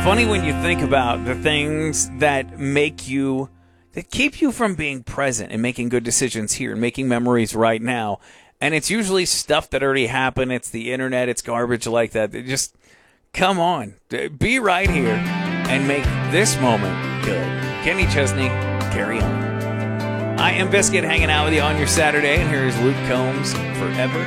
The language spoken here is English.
funny when you think about the things that keep you from being present and making good decisions here and making memories right now. And it's usually stuff that already happened. It's the internet. It's garbage like that. Just come on. Be right here and make this moment good. Kenny Chesney, carry on. I am Biscuit hanging out with you on your Saturday, and here is Luke Combs, Forever